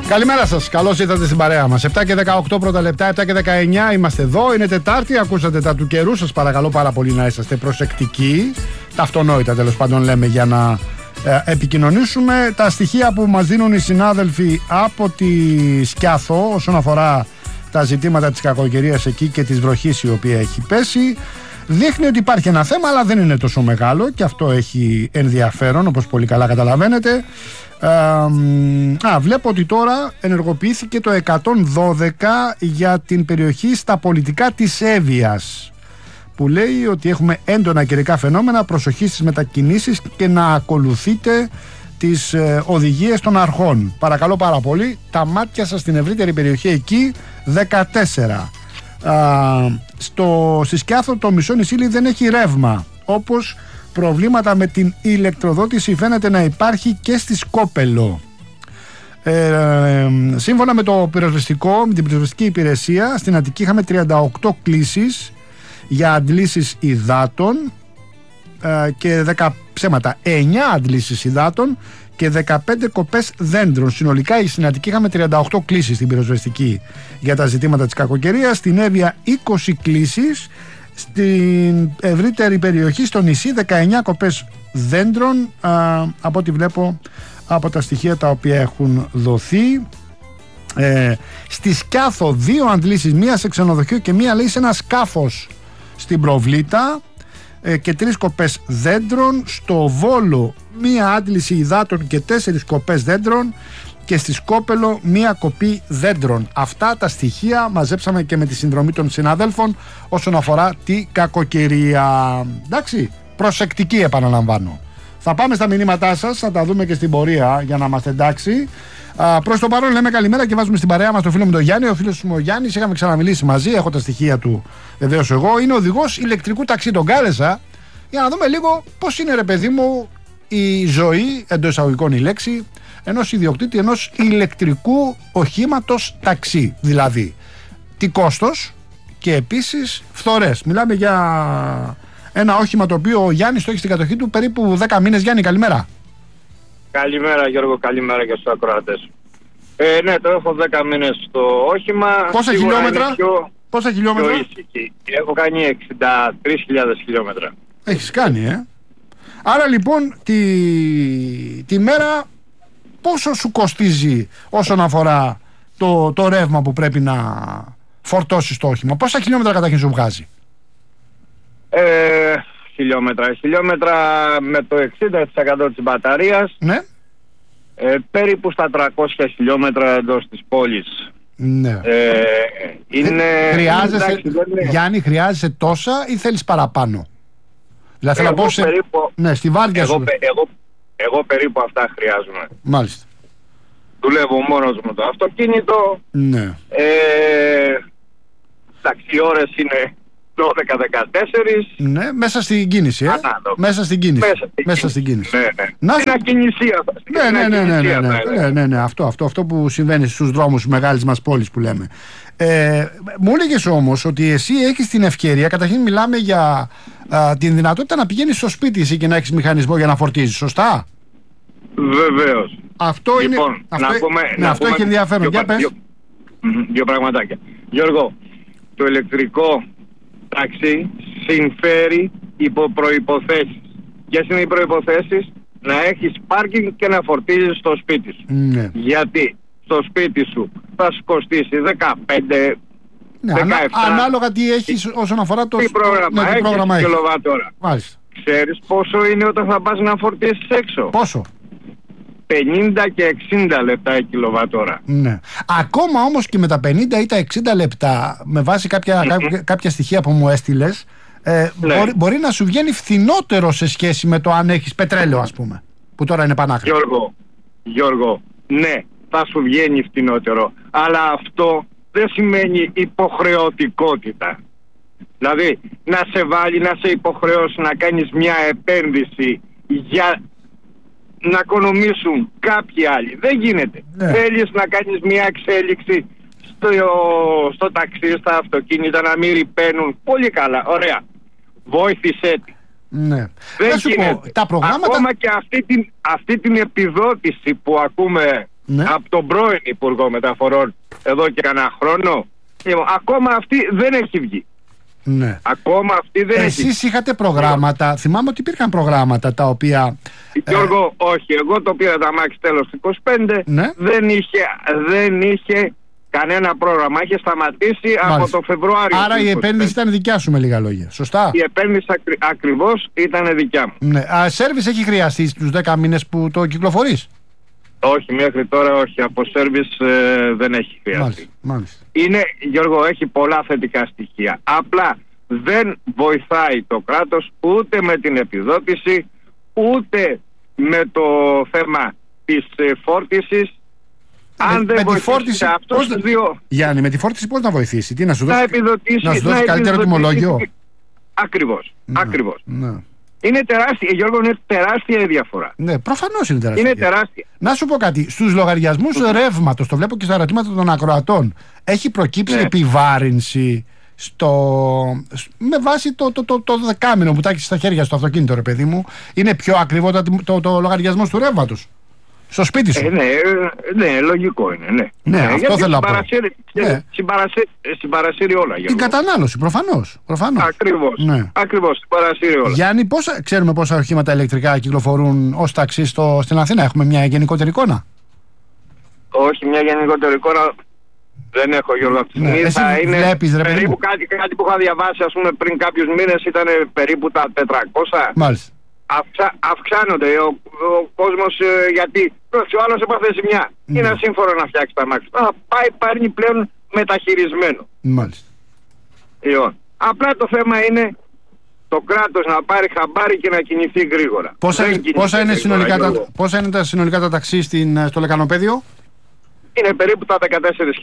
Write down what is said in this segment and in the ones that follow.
Καλημέρα σας, καλώς ήρθατε στην παρέα μας. 7 και 18 πρώτα λεπτά, 7 και 19 είμαστε εδώ. Είναι Τετάρτη, ακούσατε τα του καιρού. Σας παρακαλώ πάρα πολύ να είσαστε προσεκτικοί. Τα αυτονόητα τέλος πάντων λέμε για να επικοινωνήσουμε. Τα στοιχεία που μας δίνουν οι συνάδελφοι από τη Σκιάθο όσον αφορά τα ζητήματα της κακοκαιρίας εκεί και της βροχής η οποία έχει πέσει, δείχνει ότι υπάρχει ένα θέμα, αλλά δεν είναι τόσο μεγάλο και αυτό έχει ενδιαφέρον, όπως πολύ καλά καταλαβαίνετε. Βλέπω ότι τώρα ενεργοποιήθηκε το 112 για την περιοχή στα πολιτικά της Εύβοιας, που λέει ότι έχουμε έντονα καιρικά φαινόμενα, προσοχή στις μετακινήσεις και να ακολουθείτε τις οδηγίες των αρχών. Παρακαλώ πάρα πολύ, τα μάτια σας στην ευρύτερη περιοχή εκεί. 14 στη Σκιάθο το μισό νησί δεν έχει ρεύμα, όπως προβλήματα με την ηλεκτροδότηση φαίνεται να υπάρχει και στη Σκόπελο. Σύμφωνα με το πυροσβεστικό, με την πυροσβεστική υπηρεσία, στην Αττική είχαμε 38 κλήσεις για αντλήσεις υδάτων και 9 αντλήσεις υδάτων και 15 κοπές δέντρων. Συνολικά στην Αττική είχαμε 38 κλήσεις στην πυροσβεστική για τα ζητήματα της κακοκαιρίας. Στην Εύβοια 20 κλήσεις. Στην ευρύτερη περιοχή στο νησί 19 κοπές δέντρων, από ό,τι βλέπω από τα στοιχεία τα οποία έχουν δοθεί. Στη Σκιάθο 2 αντλήσεις, μία σε ξενοδοχείο και μία λέει σε ένα σκάφος στην Προβλήτα, και 3 κοπές δέντρων. Στο Βόλο μία άντληση υδάτων και 4 κοπές δέντρων και στη Σκόπελο μία κοπή δέντρων. Αυτά τα στοιχεία μαζέψαμε και με τη συνδρομή των συναδέλφων όσον αφορά τη κακοκαιρία. Εντάξει, προσεκτική επαναλαμβάνω. Θα πάμε στα μηνύματά σας, θα τα δούμε και στην πορεία για να είμαστε εντάξει. Προς το παρόν λέμε καλημέρα και βάζουμε στην παρέα μας τον φίλο μου τον Γιάννη. Ο φίλος μου ο Γιάννης, είχαμε ξαναμιλήσει μαζί, έχω τα στοιχεία του βεβαίως εγώ. Είναι οδηγός ηλεκτρικού ταξί, τον κάλεσα για να δούμε λίγο πώς είναι, ρε παιδί μου, η ζωή, εντός εισαγωγικών η λέξη, ενός ιδιοκτήτη ενός ηλεκτρικού οχήματος ταξί. Δηλαδή, τι κόστος και επίσης φθορές. Μιλάμε για ένα όχημα το οποίο ο Γιάννης το έχει στην κατοχή του περίπου 10 μήνες. Γιάννη, καλημέρα. Καλημέρα Γιώργο, καλημέρα και στους ακροατές. Ναι, το έχω 10 μήνες στο όχημα. Πόσα χιλιόμετρα? Πόσα χιλιόμετρα? Έχω κάνει 63.000 χιλιόμετρα. Έχεις κάνει, Άρα λοιπόν τη μέρα πόσο σου κοστίζει όσον αφορά το ρεύμα που πρέπει να φορτώσεις το όχημα? Πόσα χιλιόμετρα καταρχήν σου βγάζει? Χιλιόμετρα με το 60% της μπαταρίας, ναι. Περίπου στα 300 χιλιόμετρα εντός της πόλης. Ναι. Γιάννη, χρειάζεσαι τόσα ή θέλεις παραπάνω? Δηλαδή θέλω να πω περίπου, ναι, στη βάρδια σου. Εγώ περίπου αυτά χρειάζομαι. Μάλιστα. Δουλεύω μόνος μου το αυτοκίνητο. Ναι. Εντάξει, οι ώρες είναι 12-14. Ναι, μέσα στην κίνηση, Μέσα στην κίνηση. Μέσα στην κίνηση. Ναι. Είναι ακινησία. Ναι. Αυτό που συμβαίνει στους δρόμους της μεγάλης μας πόλης που λέμε. Μου έλεγες όμως ότι εσύ έχεις την ευκαιρία, καταρχήν μιλάμε για την δυνατότητα να πηγαίνεις στο σπίτι εσύ και να έχεις μηχανισμό για να φορτίζεις, σωστά? Βεβαίως. Αυτό είναι. Λοιπόν, αυτό έχει ενδιαφέρον. Για πες. Δύο πραγματάκια. Γιώργο, το ηλεκτρικό ταξί συμφέρει υπό προϋποθέσεις. Ποιες είναι οι προϋποθέσεις? Να έχεις πάρκινγκ και να φορτίζεις στο σπίτι σου. Ναι. Γιατί στο σπίτι σου θα σου κοστίσει 15, 17. Ανάλογα τι έχεις όσον αφορά το πρόγραμμα έχεις κιλοβατόρα. Μάλιστα. Ξέρεις πόσο είναι όταν θα πας να φορτίσεις έξω? Πόσο? 50 και 60 λεπτά η κιλοβατόρα. Ναι. Ακόμα όμως και με τα 50 ή τα 60 λεπτά, με βάση κάποια στοιχεία που μου έστειλες, μπορεί να σου βγαίνει φθηνότερο σε σχέση με το αν έχεις πετρέλαιο, ας πούμε, που τώρα είναι πανάκριβο. Γιώργο, ναι, θα σου βγαίνει φθηνότερο, αλλά αυτό δεν σημαίνει υποχρεωτικότητα. Δηλαδή, να σε υποχρεώσει να κάνεις μια επένδυση για να οικονομήσουν κάποιοι άλλοι. Δεν γίνεται. Ναι. Θέλεις να κάνεις μια εξέλιξη στο ταξί, στα αυτοκίνητα, να μην ρηπαίνουν. Πολύ καλά, ωραία. Βόηθησέ τη. Ναι. Δεν γίνεται. Τα προγράμματα... Ακόμα και αυτή την επιδότηση που ακούμε Ναι. Από τον πρώην Υπουργό Μεταφορών εδώ και κανένα χρόνο. Ακόμα αυτή δεν έχει βγει. Ναι. Ακόμα αυτή δεν έχει βγει. Εσείς είχατε προγράμματα, θυμάμαι ότι υπήρχαν προγράμματα τα οποία... Γιώργο, όχι, εγώ το πήρα τα μάξι τέλος του 25, ναι. δεν είχε κανένα πρόγραμμα, είχε σταματήσει από το Φεβρουάριο. Άρα η επένδυση ήταν δικιά σου με λίγα λόγια, σωστά? Η επένδυση ακριβώς ήταν δικιά μου. Ναι. Σέρβις έχει χρειαστεί στους 10 μήνες που το κυκλοφορείς? Όχι, μέχρι τώρα όχι, από σέρβις δεν έχει χρειαστεί. Μάλιστα. Είναι, Γιώργο, έχει πολλά θετικά στοιχεία. Απλά δεν βοηθάει το κράτος ούτε με την επιδότηση, ούτε με το θέμα της φόρτισης. Αν δεν βοηθήσει αυτούς τους δύο... Γιάννη, με τη φόρτιση πώς να βοηθήσει? Τι να σου δώσει, να σου δώσει καλύτερο τιμολόγιο? Ακριβώς. Ναι. Είναι τεράστια, Γιώργο, είναι τεράστια η διαφορά. Ναι, προφανώς είναι τεράστια. Είναι τεράστια. Να σου πω κάτι, στους λογαριασμούς ρεύματος, το βλέπω και στα ερωτήματα των ακροατών, έχει προκύψει επιβάρυνση με βάση το δεκάμηνο που τα έχεις στα χέρια στο αυτοκίνητο, ρε παιδί μου? Είναι πιο ακριβό το λογαριασμός του ρεύματος στο σπίτι σου? Ναι, λογικό είναι. Ναι, αυτό θέλω να πω. Συμπαρασύρει όλα. Γιώργο. Την κατανάλωση, προφανώς. Ναι. Ακριβώς, συμπαρασύρει όλα. Γιάννη, ξέρουμε πόσα οχήματα ηλεκτρικά κυκλοφορούν ως ταξί στην Αθήνα? Έχουμε μια γενικότερη εικόνα? Όχι, μια γενικότερη εικόνα δεν έχω, Γιώργο. Εσύ βλέπεις, ρε παιδί μου? Κάτι που είχα διαβάσει, ας πούμε, πριν κάποιους μήνες ήταν περίπου τα 400. Μάλιστα. Αυξάνονται ο κόσμος, γιατί ο άλλος έπαθε ζημιά. Είναι ασύμφορο να φτιάξει τα μάξι. Πάει πλέον μεταχειρισμένο. Μάλιστα. Απλά το θέμα είναι το κράτος να πάρει χαμπάρι και να κινηθεί γρήγορα. Πόσα είναι τα συνολικά τα ταξί στο Λεκανοπέδιο? Είναι περίπου τα 14.000.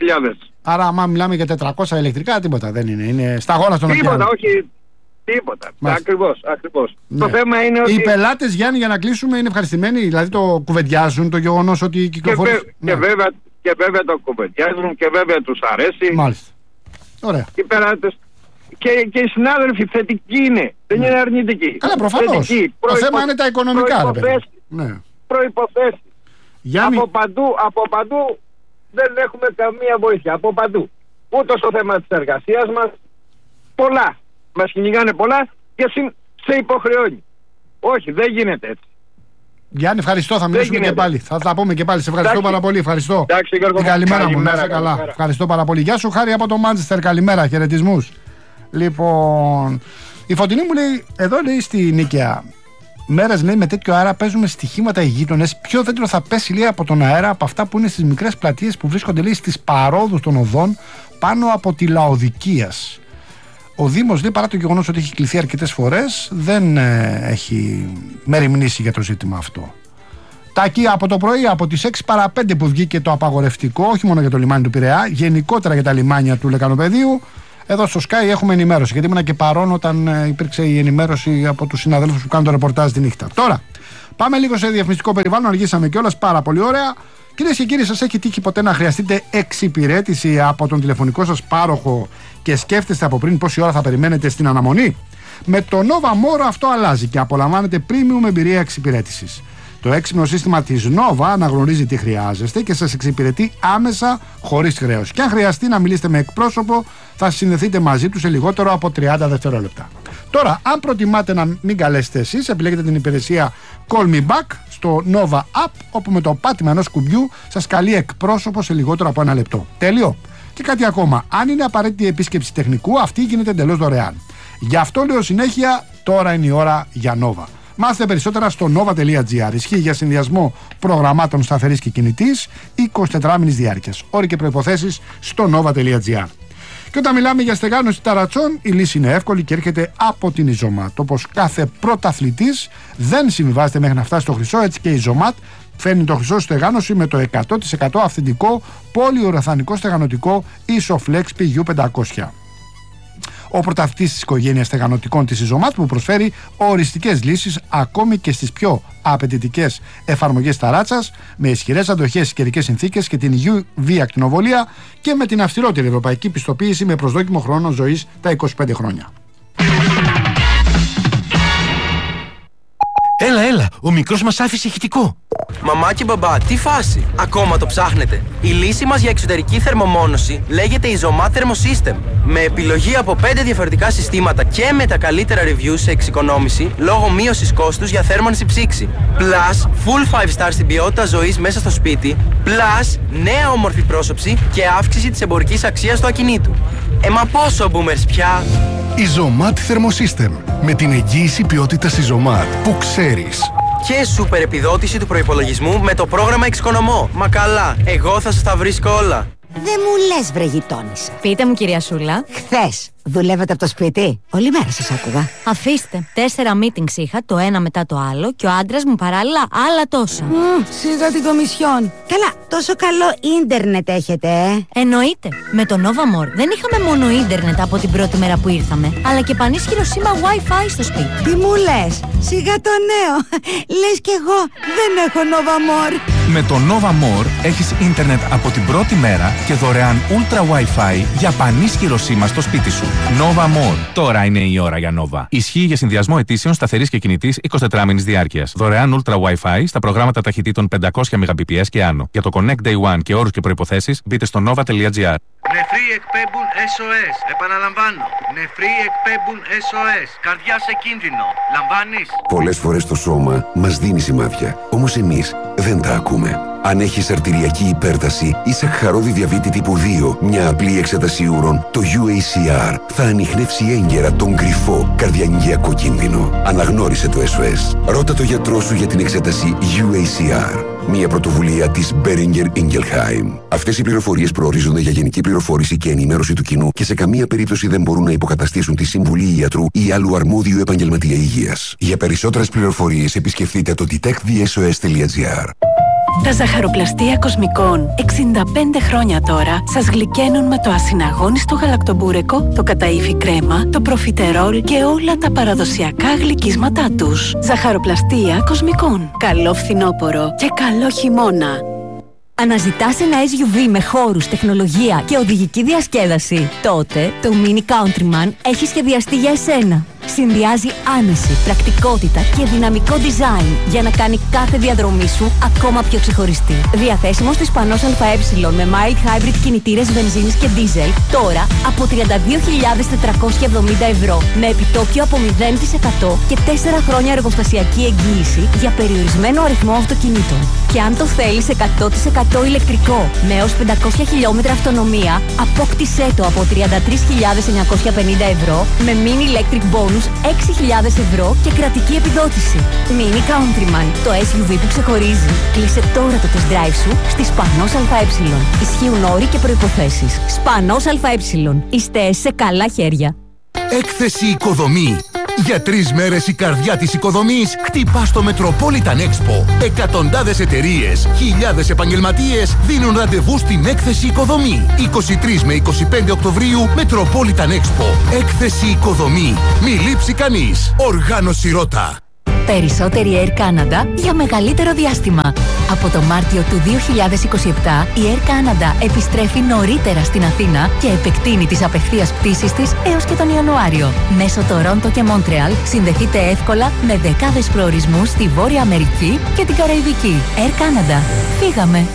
Άρα άμα μιλάμε για 400 ηλεκτρικά, τίποτα δεν είναι. Είναι σταγόνα στον ωκεανό. Τίποτα, όχι. Τίποτα. Ακριβώς. Ναι. Το θέμα είναι ότι... Οι πελάτες, Γιάννη, για να κλείσουμε, είναι ευχαριστημένοι? Δηλαδή το κουβεντιάζουν το γεγονός ότι κυκλοφορεί? Και βέβαια το κουβεντιάζουν και βέβαια τους αρέσει. Μάλιστα. Ωραία. Οι πελάτες και οι συνάδελφοι θετικοί είναι. Δεν είναι αρνητικοί. Καλά, προφανώς. Το θέμα είναι τα οικονομικά. Προϋποθέσεις. Γιάννη... Από παντού δεν έχουμε καμία βοήθεια. Από παντού. Ούτε στο θέμα της εργασίας μας. Πολλά. Μας κυνηγάνε πολλά και σε υποχρεώνει. Όχι, δεν γίνεται έτσι. Γιάννη, ευχαριστώ. Θα μιλήσουμε και πάλι. Θα τα πούμε και πάλι. Σε ευχαριστώ πάρα πολύ. Ευχαριστώ. Την καλημέρα μου. Να είσαι καλά. Ευχαριστώ πάρα πολύ. Γεια σου, Χάρη από το Μάντσεστερ. Καλημέρα, χαιρετισμούς. Λοιπόν, η Φωτεινή μου λέει, εδώ λέει στη Νίκαια, μέρες λέει με τέτοιο αέρα παίζουμε στοιχήματα οι γείτονες. Ποιο δέντρο θα πέσει λέει από τον αέρα από αυτά που είναι στις μικρές πλατείες που βρίσκονται λέει στις παρόδους των οδών πάνω από τη Λαοδικίας. Ο Δήμος λέει, παρά το γεγονός ότι έχει κληθεί αρκετές φορές, δεν έχει μεριμνήσει για το ζήτημα αυτό. Τάκη, από το πρωί, από τις 6 παρά 5 που βγήκε το απαγορευτικό, όχι μόνο για το λιμάνι του Πειραιά, γενικότερα για τα λιμάνια του Λεκανοπεδίου, εδώ στο Sky έχουμε ενημέρωση. Γιατί ήμουν και παρόν όταν υπήρξε η ενημέρωση από τους συναδέλφους που κάνουν το ρεπορτάζ τη νύχτα. Τώρα, πάμε λίγο σε διαφημιστικό περιβάλλον, αργήσαμε κιόλας πάρα πολύ ωραία. Κυρίες και κύριοι, σας έχει τύχει ποτέ να χρειαστείτε εξυπηρέτηση από τον τηλεφωνικό σας πάροχο και σκέφτεστε από πριν πόση ώρα θα περιμένετε στην αναμονή? Με το Nova More αυτό αλλάζει και απολαμβάνετε premium εμπειρία εξυπηρέτησης. Το έξυπνο σύστημα της Nova αναγνωρίζει τι χρειάζεστε και σας εξυπηρετεί άμεσα χωρίς χρέος. Και αν χρειαστεί να μιλήσετε με εκπρόσωπο, θα συνδεθείτε μαζί του σε λιγότερο από 30 δευτερόλεπτα. Τώρα, αν προτιμάτε να μην καλέσετε εσείς, επιλέγετε την υπηρεσία Call Me Back στο Nova App, όπου με το πάτημα ενός κουμπιού σας καλεί εκπρόσωπο σε λιγότερο από 1 λεπτό. Τέλειο. Και κάτι ακόμα. Αν είναι απαραίτητη επίσκεψη τεχνικού, αυτή γίνεται εντελώς δωρεάν. Γι' αυτό λέω συνέχεια, τώρα είναι η ώρα για Nova. Μάθετε περισσότερα στο nova.gr. Ισχύει για συνδυασμό προγραμμάτων σταθερής και κινητής 24 μήνες διάρκειας. Όροι και προϋποθέσεις στο nova.gr. Και όταν μιλάμε για στεγάνωση ταρατσών, η λύση είναι εύκολη και έρχεται από την Ιζωμάτ. Όπως κάθε πρωταθλητής δεν συμβιβάζεται μέχρι να φτάσει στο χρυσό, έτσι και η Ιζωμάτ φέρνει το χρυσό στεγάνωση με το 100% αυθεντικό πολυουραθανικό στεγανοτικό Isoflex PU500. Ο πρωταθλητής της οικογένειας στεγανοτικών της Ιζωμάτ που προσφέρει οριστικές λύσεις ακόμη και στις πιο απαιτητικές εφαρμογές ταράτσας, με ισχυρές αντοχές στις καιρικές συνθήκες και την UV ακτινοβολία και με την αυστηρότερη ευρωπαϊκή πιστοποίηση με προσδόκιμο χρόνο ζωής τα 25 χρόνια. Έλα, ο μικρός μας άφησε ηχητικό. Μαμά και μπαμπά, τι φάση? Ακόμα το ψάχνετε? Η λύση μας για εξωτερική θερμομόνωση λέγεται Isomat Thermosystem. Με επιλογή από 5 διαφορετικά συστήματα και με τα καλύτερα reviews σε εξοικονόμηση λόγω μείωσης κόστους για θέρμανση ψήξη. Plus, full 5 star στην ποιότητα ζωής μέσα στο σπίτι. Plus, νέα όμορφη πρόσωψη και αύξηση της εμπορικής αξίας του ακινήτου. Μα πόσο boomers πια? Isomat Thermosystem. Με την εγγύηση ποιότητας Isomat που ξέρεις. Και σούπερ επιδότηση του προϋπολογισμού με το πρόγραμμα Εξοικονομώ. Μα καλά, εγώ θα σας τα βρίσκω όλα. Δεν μου λες, βρε γειτόνισσα. Πείτε μου, κυρία Σούλα. Χθες δουλεύατε από το σπίτι? Όλη μέρα σας άκουγα. Αφήστε. 4 meetings είχα, το ένα μετά το άλλο, και ο άντρας μου παράλληλα άλλα τόσα. Σιγά την κομισιόν. Καλά, τόσο καλό ίντερνετ έχετε, Εννοείται. Με το Nova More δεν είχαμε μόνο ίντερνετ από την πρώτη μέρα που ήρθαμε, αλλά και πανίσχυρο σήμα Wi-Fi στο σπίτι. Τι μου λες? Σιγά το νέο. Λες κι εγώ δεν έχω Nova More. Με το Nova More έχεις ίντερνετ από την πρώτη μέρα και δωρεάν Ultra Wi-Fi για πανίσχυρο σήμα στο σπίτι σου. Nova More. Τώρα είναι η ώρα για Nova. Ισχύει για συνδυασμό ετήσεων σταθερής και κινητής 24μηνης διάρκειας. Δωρεάν Ultra Wi-Fi στα προγράμματα ταχυτήτων 500 Mbps και άνω. Για το Connect Day One και όρους και προϋποθέσεις μπείτε στο nova.gr. Νεφροί εκπέμπουν SOS. Επαναλαμβάνω. Νεφροί εκπέμπουν SOS. Καρδιά σε κίνδυνο. Λαμβάνεις? Πολλές φορές το σώμα μας δίνει σημάδια. Όμως εμείς δεν τα ακούμε. Αν έχεις αρτηριακή υπέρταση ή σαχαρώδη διαβήτη τύπου 2, μια απλή εξέταση ούρων, το UACR θα ανιχνεύσει έγκαιρα τον κρυφό καρδιαγγειακό κίνδυνο. Αναγνώρισε το SOS. Ρώτα το γιατρό σου για την εξέταση UACR. Μια πρωτοβουλία της Boehringer Ingelheim. Αυτές οι πληροφορίες προορίζονται για γενική πληροφόρηση και ενημέρωση του κοινού και σε καμία περίπτωση δεν μπορούν να υποκαταστήσουν τη συμβουλή ιατρού ή άλλου αρμόδιου επαγγελματία υγείας. Για περισσότερες πληροφορίες επισκεφτείτε το detectthesos.gr. Τα ζαχαροπλαστεία Κοσμικών 65 χρόνια τώρα σας γλυκαίνουν με το ασυναγώνιστο γαλακτομπούρεκο, το καταΐφι κρέμα, το προφιτερόλ και όλα τα παραδοσιακά γλυκίσματά τους. Ζαχαροπλαστεία Κοσμικών. Καλό φθινόπωρο και καλό χειμώνα. Αναζητάς ένα SUV με χώρους, τεχνολογία και οδηγική διασκέδαση? Τότε το Mini Countryman έχει σχεδιαστεί για εσένα. Συνδυάζει άνεση, πρακτικότητα και δυναμικό design για να κάνει κάθε διαδρομή σου ακόμα πιο ξεχωριστή. Διαθέσιμο στις Πανός ΑΕ με mild hybrid κινητήρες βενζίνης και diesel τώρα από 32.470 ευρώ με επιτόκιο από 0% και 4 χρόνια εργοστασιακή εγγύηση για περιορισμένο αριθμό αυτοκινήτων. Και αν το θέλεις 100% ηλεκτρικό με έως 500 χιλιόμετρα αυτονομία, απόκτησέ το από 33.950 ευρώ με mini electric bonus 6.000 ευρώ και κρατική επιδότηση. Mini Countryman, το SUV που ξεχωρίζει. Κλείσε τώρα το test drive σου στη Σπανός ΑΕ. Ισχύουν όροι και προϋποθέσεις. Σπανός ΑΕ. Είστε σε καλά χέρια. Έκθεση Οικοδομή. Για 3 μέρες η καρδιά της οικοδομής χτυπά στο Metropolitan Expo. Εκατοντάδες εταιρείες, χιλιάδες επαγγελματίες δίνουν ραντεβού στην Έκθεση Οικοδομή. 23 με 25 Οκτωβρίου Metropolitan Expo. Έκθεση Οικοδομή. Μη λείψει κανείς. Οργάνωση Ρώτα. Περισσότερη Air Canada για μεγαλύτερο διάστημα. Από το Μάρτιο του 2027 η Air Canada επιστρέφει νωρίτερα στην Αθήνα και επεκτείνει τις απευθείας πτήσεις της έως και τον Ιανουάριο. Μέσω Τορόντο και Μόντρεαλ συνδεθείτε εύκολα με δεκάδες προορισμούς στη Βόρεια Αμερική και την Καραϊβική. Air Canada. Φύγαμε!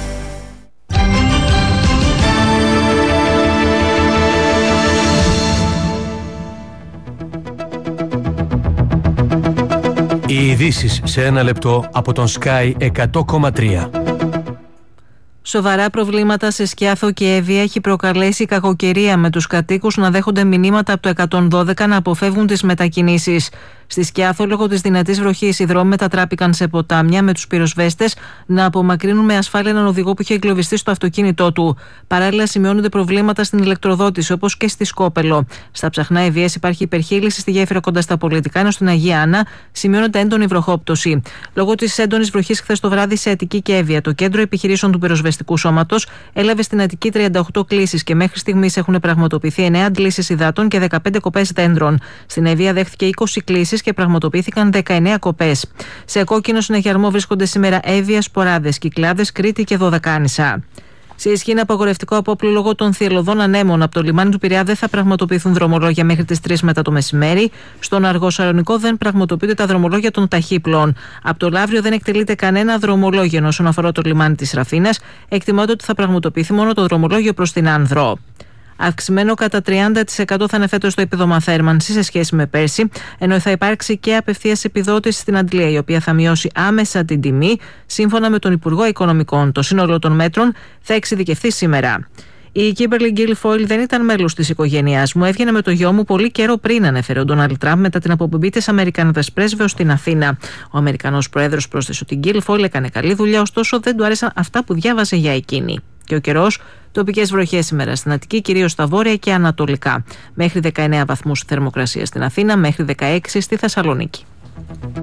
Οι ειδήσεις σε ένα λεπτό από τον Sky 100,3. Σοβαρά προβλήματα σε Σκιάθο και Εύβοια έχει προκαλέσει η κακοκαιρία, με τους κατοίκους να δέχονται μηνύματα από το 112 να αποφεύγουν τις μετακινήσεις. Στη Σκιάθο, λόγω της δυνατής βροχής, οι δρόμοι μετατράπηκαν σε ποτάμια, με τους πυροσβέστες να απομακρύνουν με ασφάλεια έναν οδηγό που είχε εγκλωβιστεί στο αυτοκίνητό του. Παράλληλα, σημειώνονται προβλήματα στην ηλεκτροδότηση, όπως και στη Σκόπελο. Στα Ψαχνά Εββοίας υπάρχει υπερχείληση στη γέφυρα κοντά στα Πολιτικά, ενώ στην Αγία Άννα σημειώνεται έντονη βροχόπτωση. Λόγω της έντονης βροχής χθες το βράδυ σε Αττική και Εύβοια, το κέντρο επιχειρήσεων του πυροσβεστικού σώματος έλαβε στην Αττική 38 κλήσεις και μέχρι στιγμής έχουν πραγματοποιηθεί 9 αντλήσεις υδάτων και 15 κοπές δέντρων. Στην Εύβοια δέχθηκε 20 κλήσεις και πραγματοποιήθηκαν 19 κοπές. Σε κόκκινο συνεχιαρμό βρίσκονται σήμερα Εύβοια, Σποράδες, Κυκλάδες, Κρήτη και Δωδεκάνησα. Σε ισχύ είναι απαγορευτικό απόπλου λόγω των θυελλωδών ανέμων. Από το λιμάνι του Πειραιά δεν θα πραγματοποιηθούν δρομολόγια μέχρι τις 3 μετά το μεσημέρι. Στον Αργοσαλονικό δεν πραγματοποιούνται τα δρομολόγια των ταχύπλων. Από το Λαύριο δεν εκτελείται κανένα δρομολόγιο. Ενώ όσον αφορά το λιμάνι της Ραφίνας, εκτιμάται ότι θα πραγματοποιηθεί μόνο το δρομολόγιο προς την Άνδρο. Αυξημένο κατά 30% θα είναι φέτος το επίδομα θέρμανσης σε σχέση με πέρσι, ενώ θα υπάρξει και απευθείας επιδότηση στην Αντλία, η οποία θα μειώσει άμεσα την τιμή, σύμφωνα με τον Υπουργό Οικονομικών. Το σύνολο των μέτρων θα εξειδικευθεί σήμερα. Η Κίμπερλι Γκίλφοιλ δεν ήταν μέλος της οικογένειάς μου. Έβγαινε με το γιο μου πολύ καιρό πριν, ανέφερε ο Ντόναλντ Τραμπ μετά την αποπομπή της Αμερικανίδας πρέσβεως στην Αθήνα. Ο Αμερικανός πρόεδρος πρόσθεσε ότι η Γκίλφοιλ έκανε καλή δουλειά, ωστόσο δεν του άρεσαν αυτά που διάβαζε για εκείνη. Και ο καιρός, τοπικές βροχές σήμερα στην Αττική, κυρίως στα βόρεια και ανατολικά. Μέχρι 19 βαθμούς θερμοκρασία στην Αθήνα, μέχρι 16 στη Θεσσαλονίκη.